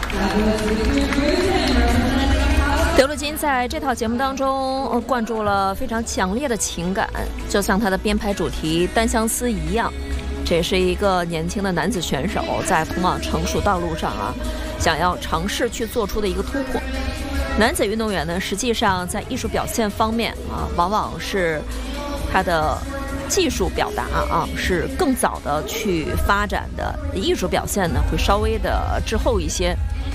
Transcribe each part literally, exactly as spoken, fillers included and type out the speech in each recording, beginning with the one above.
德鲁金在这套节目当中灌注了非常强烈的情感，就像他的编排主题《单相思》一样。这也是一个年轻的男子选手在通往成熟道路上啊，想要尝试去做出的一个突破。男子运动员呢，实际上在艺术表现方面啊，往往是他的技术表达啊是更早的去发展的，艺术表现呢会稍微的滞后一些。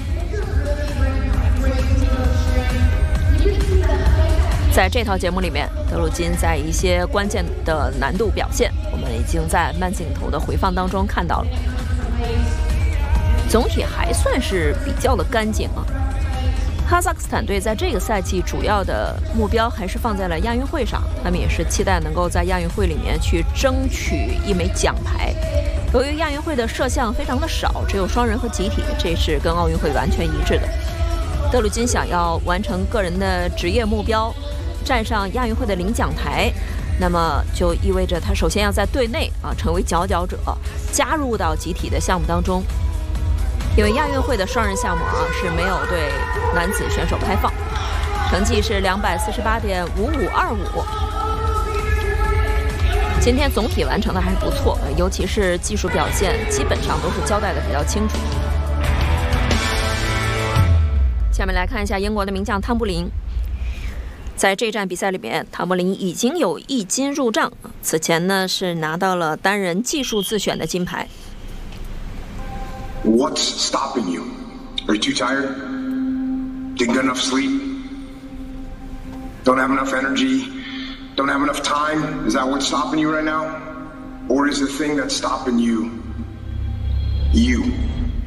在这套节目里面，德鲁金在一些关键的难度表现，我们已经在慢镜头的回放当中看到了。总体还算是比较的干净啊。哈萨克斯坦队在这个赛季主要的目标还是放在了亚运会上，他们也是期待能够在亚运会里面去争取一枚奖牌。由于亚运会的摄像非常的少，只有双人和集体，这是跟奥运会完全一致的。德鲁金想要完成个人的职业目标，站上亚运会的领奖台，那么就意味着他首先要在队内啊成为佼佼者，加入到集体的项目当中。因为亚运会的双人项目啊是没有对男子选手开放，成绩是两百四十八点五五二五。今天总体完成的还是不错，尤其是技术表现基本上都是交代的比较清楚。下面来看一下英国的名将汤布林。在这站比赛里面，汤布林已经有一金入账，此前呢是拿到了单人技术自选的金牌。 What's stopping you? Are you too tired? Didn't get enough sleep? Don't have enough energy? Don't have enough time? Is that what's stopping you right now? Or is the thing that's stopping you, you?